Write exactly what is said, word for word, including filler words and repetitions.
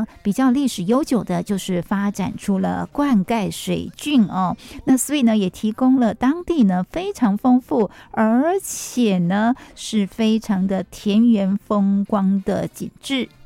比较历史悠久的就是发展出了灌溉水郡哦，那所以呢也提供了当地呢非常丰富而且呢是非常的田园风光的景致。